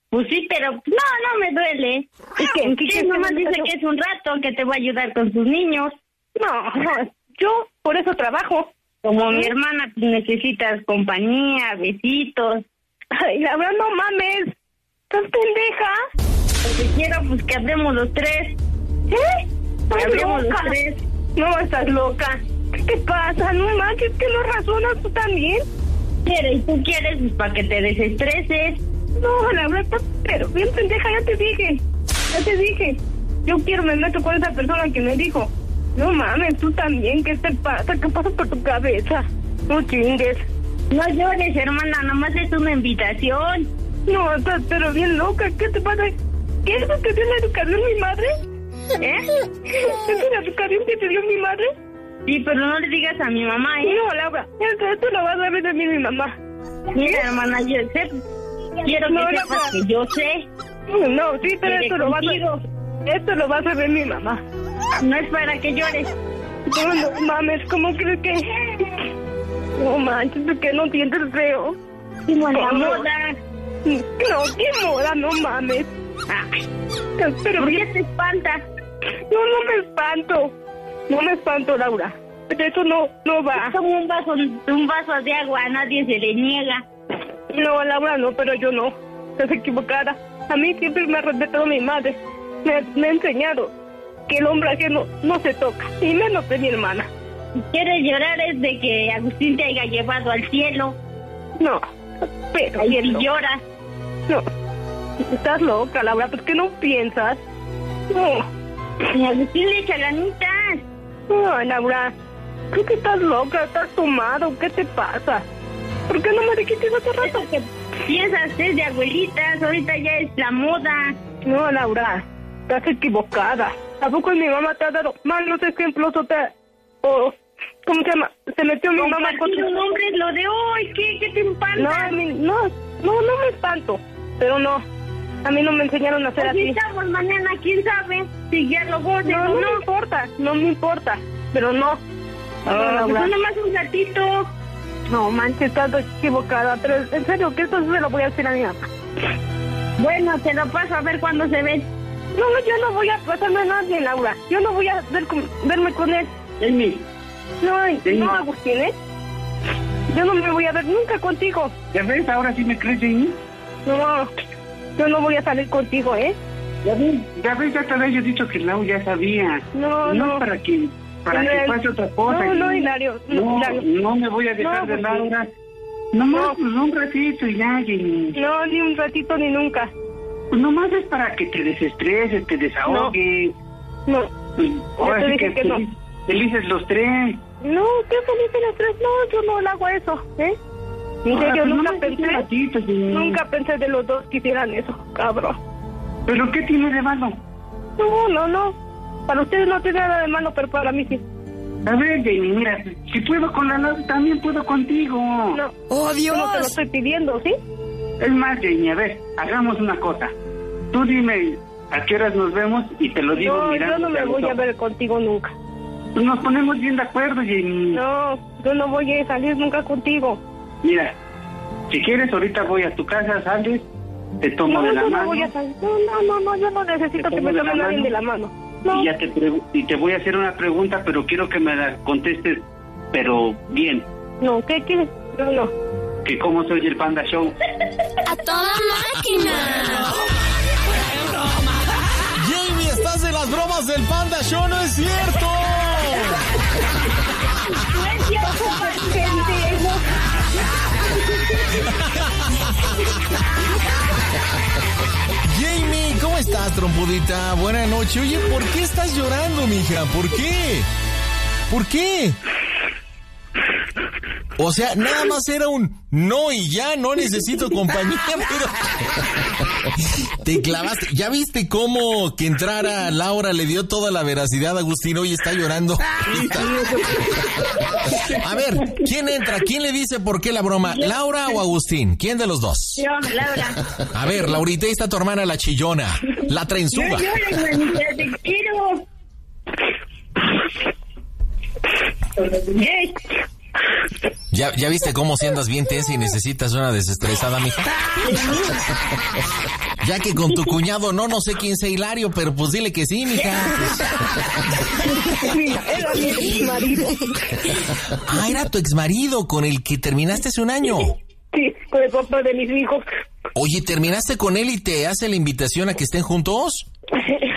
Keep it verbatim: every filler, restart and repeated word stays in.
Pues sí, pero no, no me duele. Es que, ¿qué, qué nomás dice que es un rato, que te voy a ayudar con tus niños. No, no, yo por eso trabajo. Como mi hermana, necesitas compañía, besitos. Ay, la verdad, no mames. ¿Estás pendeja? Lo que quiero, pues que hablemos los tres. ¿Eh? Que hablemos los tres. No, estás loca. ¿Qué te pasa? No manches, que no razonas tú también. ¿Quieres? ¿Tú quieres? Pues para que te desestreses. No, la verdad, pero bien pendeja, ya te dije. Ya te dije. Yo quiero me meto con esa persona que me dijo. No mames, tú también, ¿qué te pasa? ¿Qué pasa por tu cabeza? No chingues. No llores, hermana, nomás es una invitación. No, estás pero bien loca, ¿qué te pasa? ¿Qué es lo que dio la educación mi madre? ¿Eh? ¿Es la educación que te dio mi madre? Sí, pero no le digas a mi mamá, ¿eh? No, Laura, esto, esto lo va a saber de mí mi mamá. Mira, hermana, yo sé, quiero no, que no, sepas no. que yo sé. No, sí, pero esto lo, va a saber, esto lo va a saber mi mamá. No es para que llores. No, no mames, ¿cómo crees que...? No manches, ¿por qué no sientes feo? Como la moda. No, ¿qué moda? No mames. Ay, pero ¿por qué te espanta? No, no me espanto. No me espanto, Laura. Pero eso no, no va. Es como un vaso, un vaso de agua, a nadie se le niega. No, Laura, no, pero yo no. Estás equivocada. A mí siempre me ha respetado mi madre. Me, me ha enseñado que el hombre ajeno no se toca, y menos de mi hermana. Si quieres llorar es de que Agustín te haya llevado al cielo. No, pero ahí cielo. Si lloras. No, estás loca, Laura, ¿por qué no piensas? No. Y Agustín le echa ganitas. No, Laura, creo que estás loca, estás tomado, ¿qué te pasa? ¿Por qué no me dijiste hace rato? Que piensas es de abuelitas, ahorita ya es la moda. No, Laura, estás equivocada. ¿A poco mi mamá te ha dado malos ejemplos o te... o... ¿cómo se llama? Se metió mi mamá con tu nombre es lo de hoy, ¿qué, qué te espanta? No, mi, no, no, no me espanto, pero no, a mí no me enseñaron a hacer así. Estamos mañana, quién sabe, si ya lo goces no, o no, no. no me importa, no me importa, pero no. Ah, no, pues nomás un ratito. No, manches, estás equivocada, pero en serio, que esto se lo voy a decir a mi mamá. Bueno, te lo paso a ver cuándo se ven. No, yo no voy a pasarme a nadie, Laura. Yo no voy a ver con, verme con él. Amy. No, Amy. no, Agustín, ¿eh? Yo no me voy a ver nunca contigo. ¿Ya ves? ¿Ahora sí me crees, Amy? No, yo no voy a salir contigo, ¿eh? Ya ves, ya ves, ya te había dicho que Lau ya sabía. No, no. No, para que, para no, que pase otra cosa. No, no, Hilario. No, No, Hilario. no me voy a dejar no, de Laura. Nomás, no. pues un ratito y ya, Amy. No, ni un ratito ni nunca. Pues nomás es para que te desestreses, te desahogues. No, Pues, ahora te sí dije que, que no. feliz- felices los tres. No, ¿qué felices los tres? No, yo no le hago eso, ¿eh? En Ahora, serio, pues, nunca nomás un pensé, ratito, Amy. nunca pensé de los dos que hicieran eso, cabrón. ¿Pero qué tiene de malo? No, no, no. Para ustedes no tiene nada de malo, pero para mí sí. A ver, Jamie, mira, si puedo con la Laura, también puedo contigo. No. ¡Oh, Dios! No te lo estoy pidiendo, ¿sí? Es más, Jamie, a ver, hagamos una cosa. Tú dime a qué horas nos vemos y te lo digo No, mirando. yo no me voy a ver contigo nunca. Pues nos ponemos bien de acuerdo, Jamie. No, yo no voy a salir nunca contigo. Mira, si quieres, ahorita voy a tu casa, sales, te tomo No, de la yo mano. no voy a salir. No, no, no, no, yo no necesito ¿Te que me tomo de tome la nadie mano? de la mano. No. Y ya te pregu- y te voy a hacer una pregunta, pero quiero que me la contestes, pero bien. No, ¿qué quieres? No, no. Que cómo soy el Panda Show. ¡A toda máquina! Jamie, estás en las bromas del Panda Show, no es cierto. Jamie, ¿cómo estás, trompudita? Buenas noches. Oye, ¿por qué estás llorando, mija? ¿Por qué? ¿Por qué? O sea, nada más era un no y ya, no necesito compañía, pero te clavaste. ¿Ya viste cómo que entrara Laura le dio toda la veracidad a Agustín? Hoy está llorando. A ver, ¿quién entra? ¿Quién le dice por qué la broma? ¿Laura o Agustín? ¿Quién de los dos? Yo, Laura. A ver, Laurita, ahí está tu hermana la chillona, la trenzuda. Yo, yo, hermanita, te quiero. Yes. ¿Ya, ¿Ya viste cómo si andas bien tensa y necesitas una desestresada, mija? Ya que con tu cuñado no, no sé quién sea Hilario, pero pues dile que sí, mija. Sí, era mi exmarido. Ah, era tu exmarido con el que terminaste hace un año. Sí, con el papá de mis hijos. Oye, ¿terminaste con él y te hace la invitación a que estén juntos?